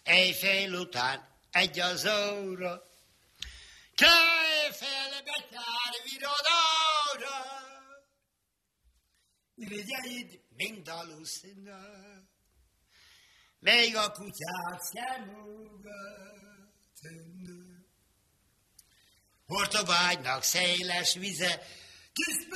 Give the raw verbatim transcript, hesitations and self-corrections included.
éjfél után egy az óra, Kajfél betyár virodára, ürügyeid mind alusznak, még a kutyát sem ugatnak. Portobágynak széles vize, kis